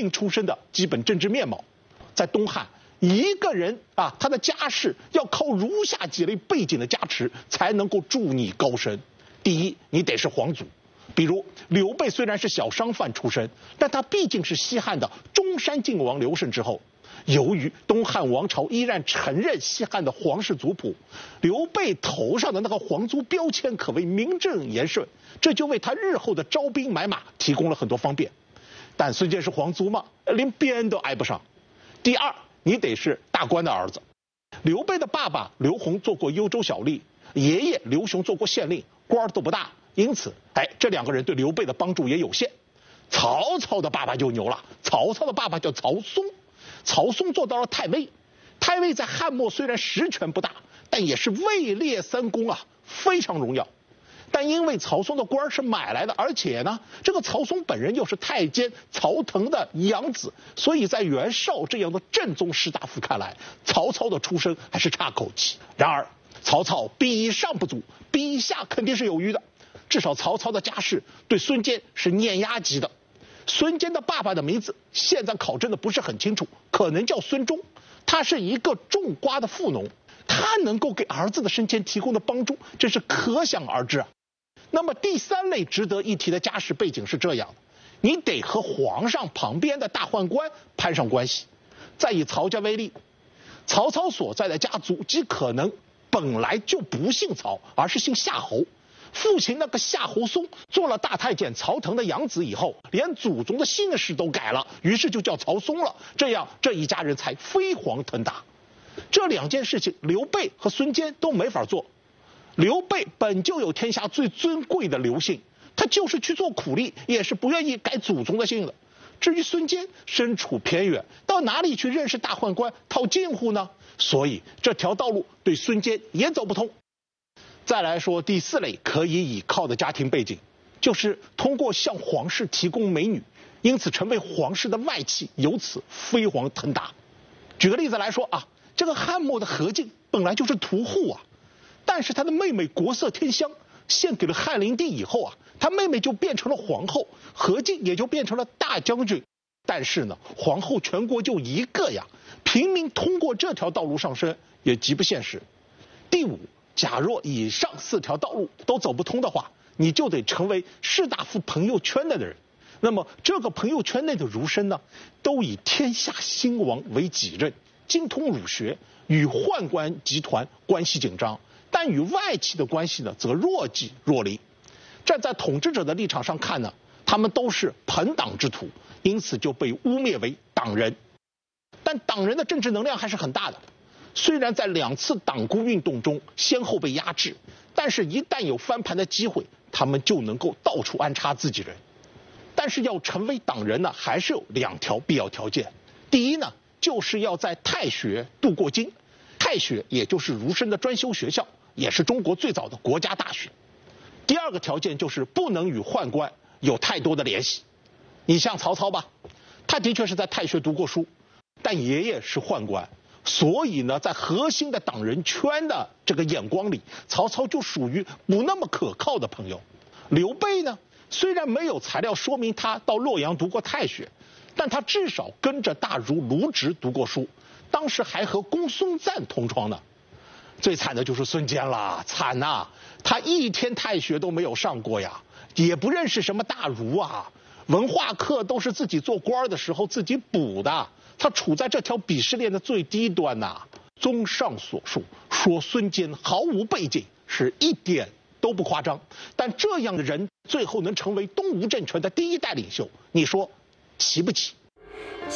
兵出身的基本政治面貌。在东汉，一个人啊，他的家世要靠如下几类背景的加持才能够助你高升。第一，你得是皇族。比如刘备虽然是小商贩出身，但他毕竟是西汉的中山靖王刘胜之后。由于东汉王朝依然承认西汉的皇室族谱，刘备头上的那个皇族标签可谓名正言顺，这就为他日后的招兵买马提供了很多方便。但孙坚是皇族吗？连边都挨不上。第二，你得是大官的儿子。刘备的爸爸刘宏做过幽州小吏，爷爷刘雄做过县令，官儿都不大，因此，这两个人对刘备的帮助也有限。曹操的爸爸就牛了，曹操的爸爸叫曹嵩。曹嵩做到了太尉，太尉在汉末虽然实权不大，但也是位列三公啊，非常荣耀。但因为曹嵩的官是买来的，而且呢，这个曹嵩本人又是太监曹腾的养子，所以在袁绍这样的正宗士大夫看来，曹操的出身还是差口气。然而，曹操比上不足，比下肯定是有余的。至少曹操的家世对孙坚是碾压级的。孙坚的爸爸的名字现在考证的不是很清楚，可能叫孙忠。他是一个种瓜的富农，他能够给儿子的升迁提供的帮助，真是可想而知啊。那么第三类值得一提的家世背景是这样的：你得和皇上旁边的大宦官攀上关系。再以曹家为例，曹操所在的家族极可能本来就不姓曹，而是姓夏侯。父亲那个夏侯嵩做了大太监曹腾的养子以后，连祖宗的姓氏都改了，于是就叫曹嵩了。这样这一家人才飞黄腾达。这两件事情，刘备和孙坚都没法做。刘备本就有天下最尊贵的刘姓，他就是去做苦力，也是不愿意改祖宗的姓的。至于孙坚身处偏远，到哪里去认识大宦官套近乎呢？所以这条道路对孙坚也走不通。再来说第四类可以倚靠的家庭背景，就是通过向皇室提供美女，因此成为皇室的外戚，由此飞黄腾达。举个例子来说啊，这个汉末的何进本来就是屠户啊，但是他的妹妹国色天香献给了汉灵帝以后啊，他妹妹就变成了皇后，何进也就变成了大将军。但是呢，皇后全国就一个呀，平民通过这条道路上升也极不现实。第五，假若以上四条道路都走不通的话，你就得成为士大夫朋友圈内的人。那么这个朋友圈内的儒生呢，都以天下兴亡为己任，精通儒学，与宦官集团关系紧张，但与外戚的关系呢，则若即若离。站在统治者的立场上看呢，他们都是朋党之徒，因此就被污蔑为党人。但党人的政治能量还是很大的。虽然在2次党锢运动中先后被压制，但是一旦有翻盘的机会，他们就能够到处安插自己人。但是要成为党人呢，还是有2条必要条件。第一呢，就是要在太学镀过金。太学也就是儒生的专修学校，也是中国最早的国家大学。第二个条件就是不能与宦官有太多的联系。你像曹操吧，他的确是在太学读过书，但爷爷是宦官。所以呢，在核心的党人圈的这个眼光里，曹操就属于不那么可靠的朋友。刘备呢，虽然没有材料说明他到洛阳读过太学，但他至少跟着大儒卢植读过书，当时还和公孙瓒同窗呢。最惨的就是孙坚了，惨呐！他一天太学都没有上过呀，也不认识什么大儒啊，文化课都是自己做官的时候自己补的。他处在这条鄙视链的最低端呐。综上所述，说孙坚毫无背景是一点都不夸张。但这样的人最后能成为东吴政权的第一代领袖，你说奇不奇？